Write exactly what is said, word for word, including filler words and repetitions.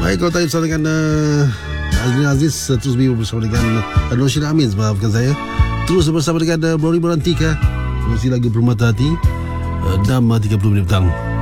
Baik, kalau tadi bersama dengan uh, Azmin Aziz, uh, terus bersama dengan uh, Nur Syirah Amin, maafkan saya. Terus bersama dengan uh, Brody Berantika, mesti lagu Permata Hati, uh, enam tiga puluh minit petang.